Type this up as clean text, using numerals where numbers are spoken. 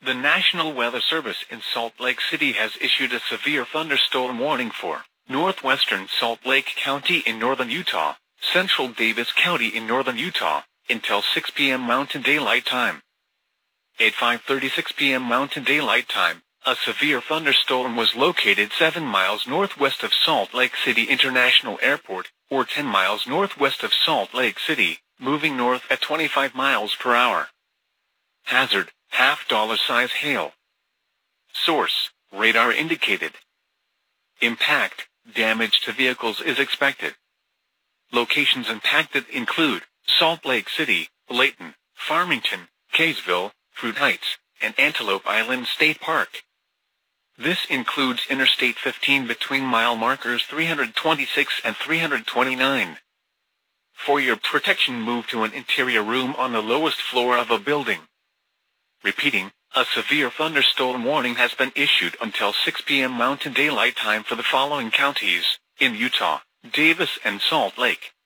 The National Weather Service in Salt Lake City has issued a severe thunderstorm warning for northwestern Salt Lake County in northern Utah, central Davis County in northern Utah, until 6 p.m. Mountain Daylight Time. At 5:36 p.m. Mountain Daylight Time, a severe thunderstorm was located 7 miles northwest of Salt Lake City International Airport, or 10 miles northwest of Salt Lake City, moving north at 25 miles per hour. Hazard, $half-size hail. Source, radar indicated. Impact, damage to vehicles is expected. Locations impacted include Salt Lake City, Layton, Farmington, Kaysville, Fruit Heights, and Antelope Island State Park. This includes Interstate 15 between mile markers 326 and 329. For your protection, move to an interior room on the lowest floor of a building. Repeating, a severe thunderstorm warning has been issued until 6 p.m. Mountain Daylight Time for the following counties in Utah: Davis and Salt Lake.